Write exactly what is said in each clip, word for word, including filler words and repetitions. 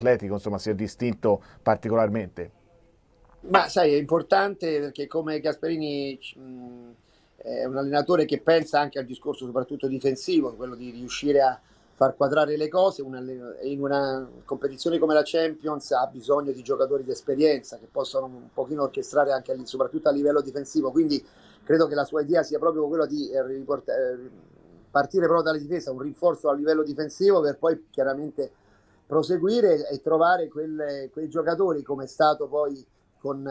atletico, insomma, si è distinto particolarmente. Ma sai, è importante perché come Gasperini mh, è un allenatore che pensa anche al discorso soprattutto difensivo, quello di riuscire a far quadrare le cose. Un allen- in una competizione come la Champions ha bisogno di giocatori di esperienza che possano un pochino orchestrare anche lì, soprattutto a livello difensivo. Quindi credo che la sua idea sia proprio quella di eh, riporta- eh, partire proprio dalla difesa, un rinforzo a livello difensivo per poi chiaramente proseguire e trovare quelle- quei giocatori come è stato poi con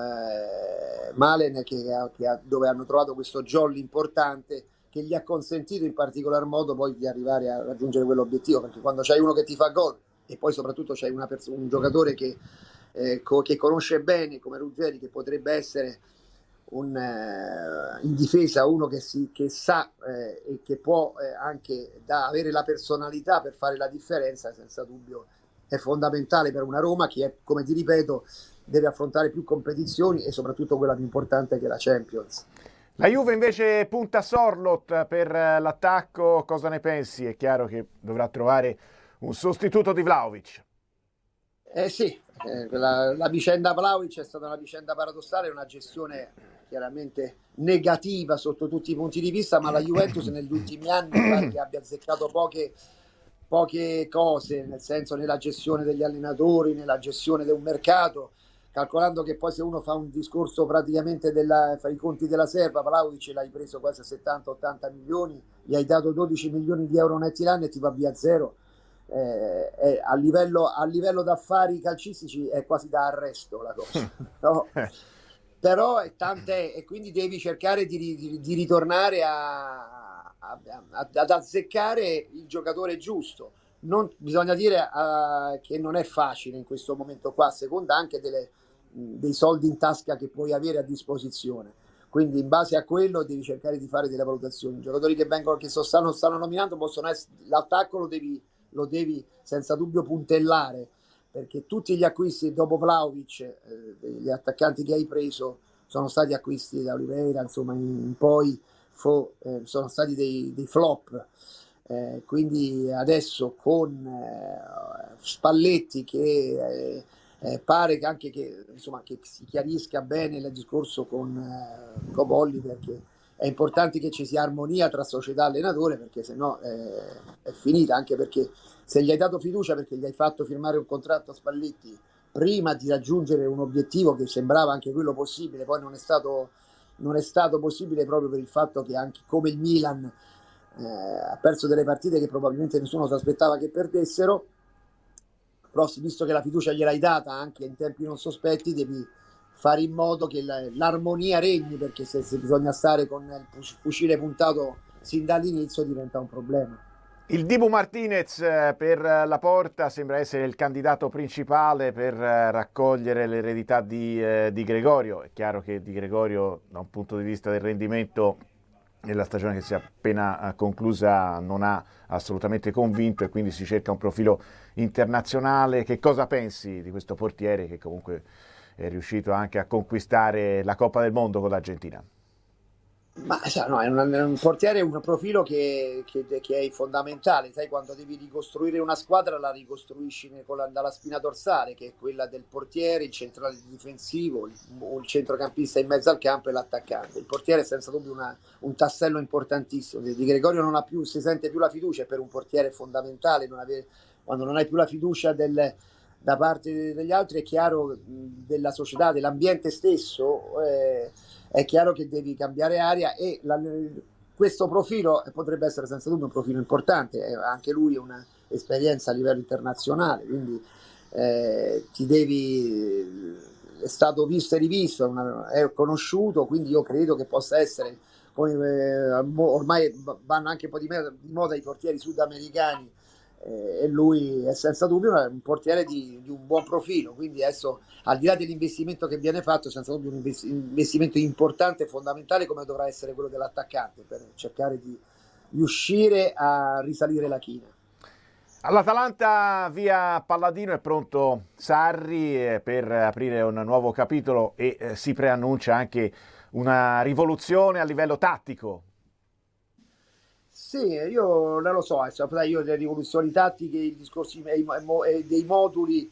eh, Malen che, che ha, dove hanno trovato questo jolly importante che gli ha consentito in particolar modo poi di arrivare a raggiungere quell'obiettivo, perché quando c'hai uno che ti fa gol e poi soprattutto c'hai una pers- un giocatore che, eh, co- che conosce bene come Ruggeri, che potrebbe essere un, eh, in difesa uno che, si, che sa eh, e che può eh, anche da avere la personalità per fare la differenza, senza dubbio è fondamentale per una Roma che è, come ti ripeto, deve affrontare più competizioni e soprattutto quella più importante che è la Champions. La Juve invece punta a Sorloth per l'attacco, cosa ne pensi? È chiaro che dovrà trovare un sostituto di Vlahovic. Eh sì, eh, la, la vicenda Vlahovic è stata una vicenda paradossale, una gestione chiaramente negativa sotto tutti i punti di vista, ma la Juventus negli ultimi anni mi pare che abbia azzeccato poche, poche cose, nel senso nella gestione degli allenatori, nella gestione di un mercato, calcolando che poi se uno fa un discorso praticamente della, fa i conti della serva, Vlahovic l'hai preso quasi a settanta ottanta milioni, gli hai dato dodici milioni di euro netti l'anno e ti va via zero. Eh, è a livello, a livello d'affari calcistici è quasi da arresto la cosa, no? Però è tante, e quindi devi cercare di, di, di ritornare a, a, a, ad azzeccare il giocatore giusto. Non, bisogna dire uh, che non è facile in questo momento qua, a seconda anche delle, dei soldi in tasca che puoi avere a disposizione. Quindi in base a quello devi cercare di fare delle valutazioni. I giocatori che vengono, che so, stanno, stanno nominando possono essere, l'attacco lo devi lo devi senza dubbio puntellare, perché tutti gli acquisti dopo Vlahovic, eh, gli attaccanti che hai preso sono stati acquisti da Oliveira, insomma in, in poi fo, eh, sono stati dei, dei flop. Eh, quindi adesso con eh, Spalletti che eh, eh, pare che anche che, insomma, che si chiarisca bene il discorso con eh, Cobolli, perché è importante che ci sia armonia tra società e allenatore, perché sennò eh, è finita, anche perché se gli hai dato fiducia perché gli hai fatto firmare un contratto a Spalletti prima di raggiungere un obiettivo che sembrava anche quello possibile, poi non è stato, non è stato possibile proprio per il fatto che anche come il Milan eh, ha perso delle partite che probabilmente nessuno si aspettava che perdessero, però visto che la fiducia gliel'hai data anche in tempi non sospetti, devi fare in modo che l'armonia regni, perché se, se bisogna stare con il fucile puntato sin dall'inizio diventa un problema. Il Dibu Martinez per la Porta sembra essere il candidato principale per raccogliere l'eredità di, eh, di Gregorio. È chiaro che Di Gregorio, da un punto di vista del rendimento, nella stagione che si è appena conclusa non ha assolutamente convinto e quindi si cerca un profilo internazionale. Che cosa pensi di questo portiere che comunque è riuscito anche a conquistare la Coppa del Mondo con l'Argentina? Ma no, è un, un portiere, un profilo che, che, che, è fondamentale, sai, quando devi ricostruire una squadra la ricostruisci la, dalla spina dorsale, che è quella del portiere, il centrale difensivo, il, il centrocampista in mezzo al campo e l'attaccante. Il portiere è senza dubbio una, un tassello importantissimo. Di Gregorio non ha più, si sente più la fiducia, per un portiere è fondamentale, non avere, quando non hai più la fiducia del, da parte degli altri è chiaro, della società, dell'ambiente stesso, eh, è chiaro che devi cambiare aria e la, questo profilo potrebbe essere senza dubbio un profilo importante, eh, anche lui una esperienza a livello internazionale, quindi eh, ti devi, è stato visto e rivisto, una, è conosciuto, quindi io credo che possa essere, come, eh, ormai vanno anche un po' di moda i portieri sudamericani, e lui è senza dubbio un portiere di, di un buon profilo, quindi adesso al di là dell'investimento che viene fatto, senza dubbio un investimento importante e fondamentale come dovrà essere quello dell'attaccante per cercare di riuscire a risalire la china. All'Atalanta via Palladino è pronto Sarri per aprire un nuovo capitolo e eh, si preannuncia anche una rivoluzione a livello tattico. Sì, io non lo so, io delle rivoluzioni tattiche, i discorsi e, i, e dei moduli